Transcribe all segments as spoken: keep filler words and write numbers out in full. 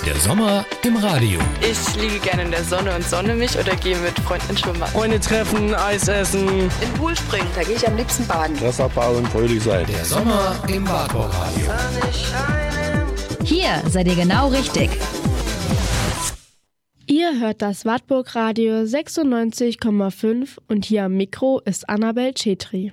Der Sommer im Radio. Ich liege gerne in der Sonne und sonne mich oder gehe mit Freunden ins Schwimmbad. Freunde treffen, Eis essen. In den Pool springen. Da gehe ich am liebsten baden. Wasserball und fröhlich sein. Der Sommer im Wartburg-Radio. Hier seid ihr genau richtig. Ihr hört das Wartburg-Radio sechsundneunzig Komma fünf und hier am Mikro ist Annabel Chetri.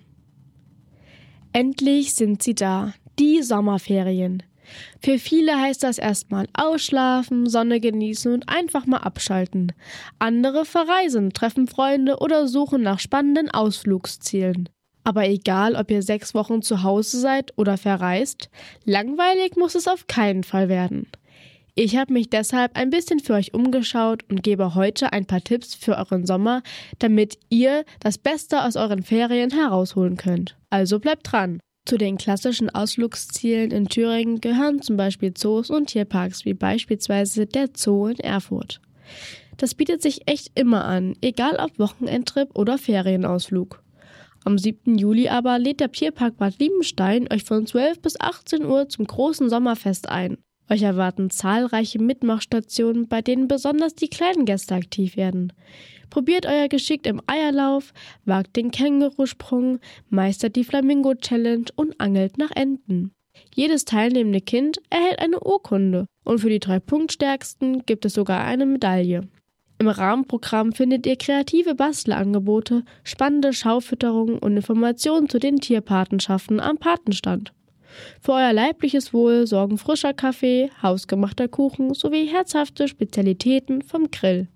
Endlich sind sie da, die Sommerferien. Für viele heißt das erstmal ausschlafen, Sonne genießen und einfach mal abschalten. Andere verreisen, treffen Freunde oder suchen nach spannenden Ausflugszielen. Aber egal, ob ihr sechs Wochen zu Hause seid oder verreist, langweilig muss es auf keinen Fall werden. Ich habe mich deshalb ein bisschen für euch umgeschaut und gebe heute ein paar Tipps für euren Sommer, damit ihr das Beste aus euren Ferien herausholen könnt. Also bleibt dran! Zu den klassischen Ausflugszielen in Thüringen gehören zum Beispiel Zoos und Tierparks, wie beispielsweise der Zoo in Erfurt. Das bietet sich echt immer an, egal ob Wochenendtrip oder Ferienausflug. Am siebten Juli aber lädt der Tierpark Bad Liebenstein euch von zwölf bis achtzehn Uhr zum großen Sommerfest ein. Euch erwarten zahlreiche Mitmachstationen, bei denen besonders die kleinen Gäste aktiv werden. Probiert euer Geschick im Eierlauf, wagt den Kängurusprung, meistert die Flamingo-Challenge und angelt nach Enten. Jedes teilnehmende Kind erhält eine Urkunde und für die drei Punktstärksten gibt es sogar eine Medaille. Im Rahmenprogramm findet ihr kreative Bastelangebote, spannende Schaufütterungen und Informationen zu den Tierpatenschaften am Patenstand. Für euer leibliches Wohl sorgen frischer Kaffee, hausgemachter Kuchen sowie herzhafte Spezialitäten vom Grill.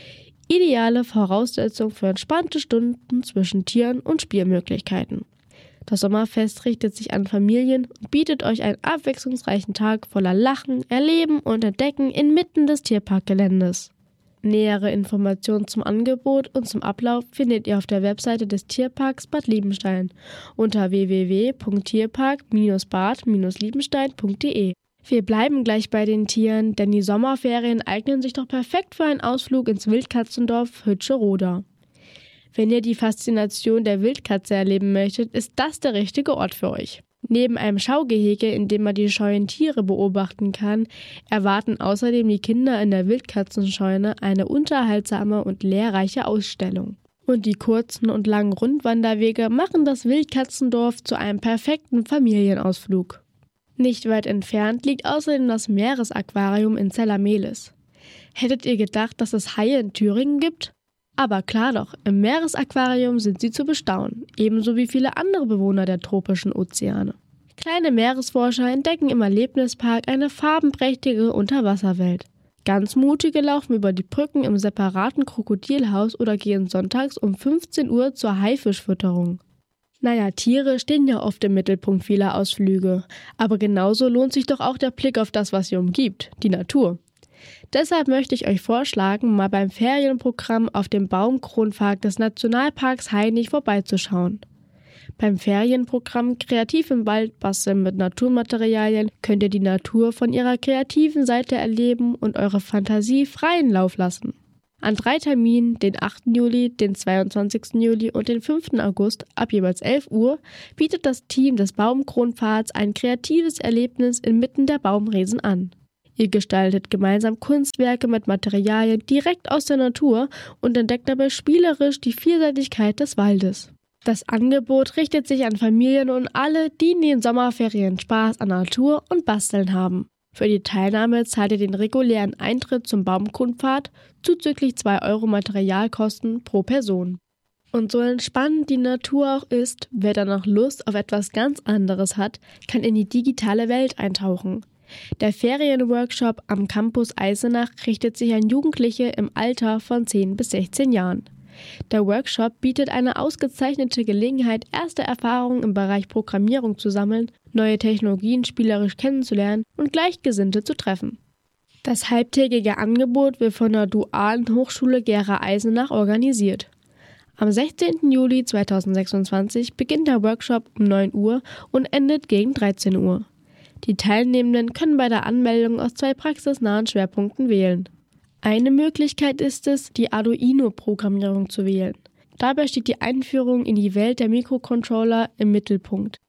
Ideale Voraussetzung für entspannte Stunden zwischen Tieren und Spielmöglichkeiten. Das Sommerfest richtet sich an Familien und bietet euch einen abwechslungsreichen Tag voller Lachen, Erleben und Entdecken inmitten des Tierparkgeländes. Nähere Informationen zum Angebot und zum Ablauf findet ihr auf der Webseite des Tierparks Bad Liebenstein unter w w w punkt tierpark bad liebenstein punkt d e. Wir bleiben gleich bei den Tieren, denn die Sommerferien eignen sich doch perfekt für einen Ausflug ins Wildkatzendorf Hütsche-Roda. Wenn ihr die Faszination der Wildkatze erleben möchtet, ist das der richtige Ort für euch. Neben einem Schaugehege, in dem man die scheuen Tiere beobachten kann, erwarten außerdem die Kinder in der Wildkatzenscheune eine unterhaltsame und lehrreiche Ausstellung. Und die kurzen und langen Rundwanderwege machen das Wildkatzendorf zu einem perfekten Familienausflug. Nicht weit entfernt liegt außerdem das Meeresaquarium in Zellamelis. Hättet ihr gedacht, dass es Haie in Thüringen gibt? Aber klar doch, im Meeresaquarium sind sie zu bestaunen, ebenso wie viele andere Bewohner der tropischen Ozeane. Kleine Meeresforscher entdecken im Erlebnispark eine farbenprächtige Unterwasserwelt. Ganz mutige laufen über die Brücken im separaten Krokodilhaus oder gehen sonntags um fünfzehn Uhr zur Haifischfütterung. Naja, Tiere stehen ja oft im Mittelpunkt vieler Ausflüge, aber genauso lohnt sich doch auch der Blick auf das, was sie umgibt, die Natur. Deshalb möchte ich euch vorschlagen, mal beim Ferienprogramm auf dem Baumkronpark des Nationalparks Hainich vorbeizuschauen. Beim Ferienprogramm Kreativ im Wald basteln mit Naturmaterialien könnt ihr die Natur von ihrer kreativen Seite erleben und eure Fantasie freien Lauf lassen. An drei Terminen, den achten Juli, den zweiundzwanzigsten Juli und den fünften August ab jeweils elf Uhr, bietet das Team des Baumkronpfads ein kreatives Erlebnis inmitten der Baumriesen an. Ihr gestaltet gemeinsam Kunstwerke mit Materialien direkt aus der Natur und entdeckt dabei spielerisch die Vielseitigkeit des Waldes. Das Angebot richtet sich an Familien und alle, die in den Sommerferien Spaß an Natur und Basteln haben. Für die Teilnahme zahlt ihr den regulären Eintritt zum Baumkronpfad zuzüglich zwei Euro Materialkosten pro Person. Und so entspannend die Natur auch ist, wer danach Lust auf etwas ganz anderes hat, kann in die digitale Welt eintauchen. Der Ferienworkshop am Campus Eisenach richtet sich an Jugendliche im Alter von zehn bis sechzehn Jahren. Der Workshop bietet eine ausgezeichnete Gelegenheit, erste Erfahrungen im Bereich Programmierung zu sammeln, neue Technologien spielerisch kennenzulernen und Gleichgesinnte zu treffen. Das halbtägige Angebot wird von der Dualen Hochschule Gera Eisenach organisiert. Am sechzehnten Juli zweitausendsechsundzwanzig beginnt der Workshop um neun Uhr und endet gegen dreizehn Uhr. Die Teilnehmenden können bei der Anmeldung aus zwei praxisnahen Schwerpunkten wählen. Eine Möglichkeit ist es, die Arduino-Programmierung zu wählen. Dabei steht die Einführung in die Welt der Mikrocontroller im Mittelpunkt.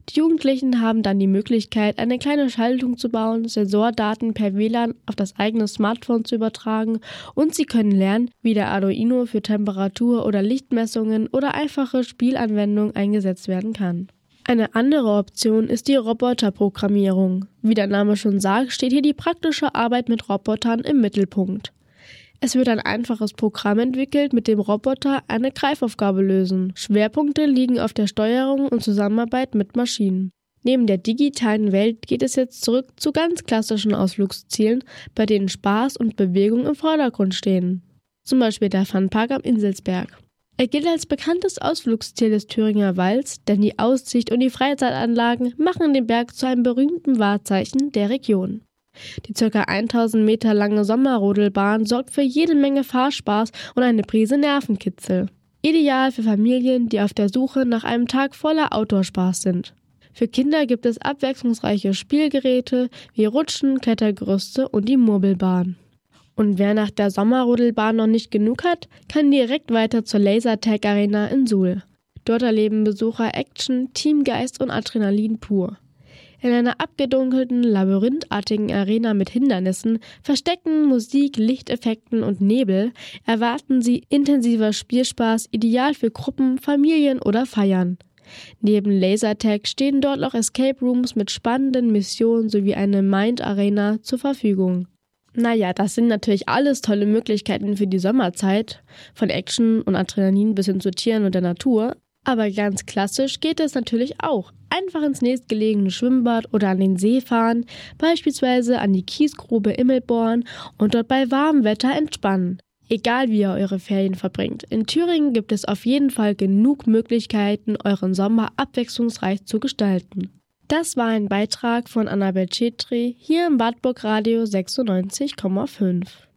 Die Jugendlichen haben dann die Möglichkeit, eine kleine Schaltung zu bauen, Sensordaten per W L A N auf das eigene Smartphone zu übertragen und sie können lernen, wie der Arduino für Temperatur- oder Lichtmessungen oder einfache Spielanwendungen eingesetzt werden kann. Eine andere Option ist die Roboterprogrammierung. Wie der Name schon sagt, steht hier die praktische Arbeit mit Robotern im Mittelpunkt. Es wird ein einfaches Programm entwickelt, mit dem Roboter eine Greifaufgabe lösen. Schwerpunkte liegen auf der Steuerung und Zusammenarbeit mit Maschinen. Neben der digitalen Welt geht es jetzt zurück zu ganz klassischen Ausflugszielen, bei denen Spaß und Bewegung im Vordergrund stehen. Zum Beispiel der Funpark am Inselsberg. Er gilt als bekanntes Ausflugsziel des Thüringer Walds, denn die Aussicht und die Freizeitanlagen machen den Berg zu einem berühmten Wahrzeichen der Region. Die ca. tausend Meter lange Sommerrodelbahn sorgt für jede Menge Fahrspaß und eine Prise Nervenkitzel. Ideal für Familien, die auf der Suche nach einem Tag voller Outdoor-Spaß sind. Für Kinder gibt es abwechslungsreiche Spielgeräte wie Rutschen, Klettergerüste und die Murmelbahn. Und wer nach der Sommerrodelbahn noch nicht genug hat, kann direkt weiter zur Lasertag Arena in Suhl. Dort erleben Besucher Action, Teamgeist und Adrenalin pur. In einer abgedunkelten, labyrinthartigen Arena mit Hindernissen, Verstecken, Musik, Lichteffekten und Nebel erwarten sie intensiver Spielspaß, ideal für Gruppen, Familien oder Feiern. Neben Lasertag stehen dort auch Escape Rooms mit spannenden Missionen sowie eine Mind Arena zur Verfügung. Naja, das sind natürlich alles tolle Möglichkeiten für die Sommerzeit, von Action und Adrenalin bis hin zu Tieren und der Natur. Aber ganz klassisch geht es natürlich auch. Einfach ins nächstgelegene Schwimmbad oder an den See fahren, beispielsweise an die Kiesgrube Immelborn und dort bei warmem Wetter entspannen. Egal wie ihr eure Ferien verbringt, in Thüringen gibt es auf jeden Fall genug Möglichkeiten, euren Sommer abwechslungsreich zu gestalten. Das war ein Beitrag von Annabel Chetri hier im Wartburg Radio sechsundneunzig Komma fünf.